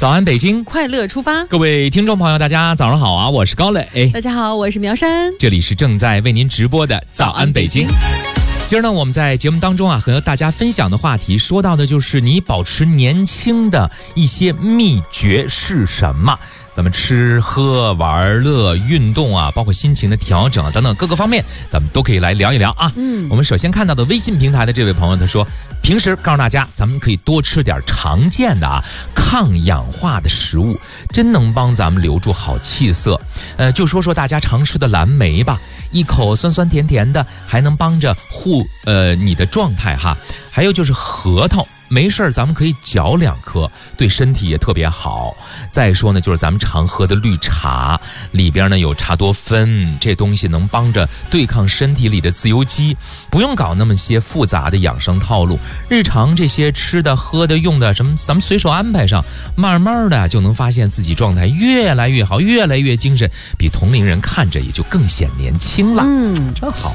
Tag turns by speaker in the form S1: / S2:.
S1: 早安北京，
S2: 快乐出发。
S1: 各位听众朋友，大家早上好啊！我是高磊。
S2: 大家好，我是苗山。
S1: 这里是正在为您直播的早安北京。今儿呢，我们在节目当中啊，和大家分享的话题，说到的就是你保持年轻的一些秘诀是什么？咱们吃喝玩乐运动啊，包括心情的调整啊等等各个方面，咱们都可以来聊一聊啊。我们首先看到的微信平台的这位朋友他说，平时告诉大家咱们可以多吃点常见的抗氧化的食物，真能帮咱们留住好气色。就说说大家常吃的蓝莓吧，一口酸酸甜甜的，还能帮着护你的状态哈。还有就是核桃，没事咱们可以嚼2颗，对身体也特别好。再说呢，就是咱们常喝的绿茶，里边呢有茶多酚，这东西能帮着对抗身体里的自由基，不用搞那么些复杂的养生套路。日常这些吃的、喝的、用的什么，咱们随手安排上，慢慢的就能发现自己状态越来越好，越来越精神，比同龄人看着也就更显年轻了。真好。